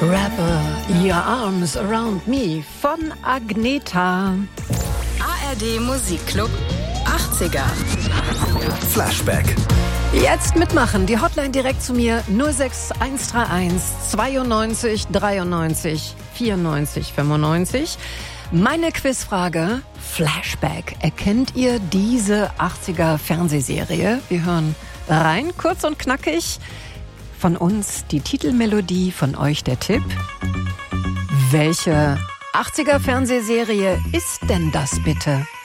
Wrap Your Arms Around Me von Agnetha. ARD Musikclub 80er. Flashback. Jetzt mitmachen. Die Hotline direkt zu mir 06131 92 93 94 95. Meine Quizfrage, Flashback. Erkennt ihr diese 80er Fernsehserie? Wir hören rein, kurz und knackig. Von uns die Titelmelodie, von euch der Tipp. Welche 80er Fernsehserie ist denn das bitte?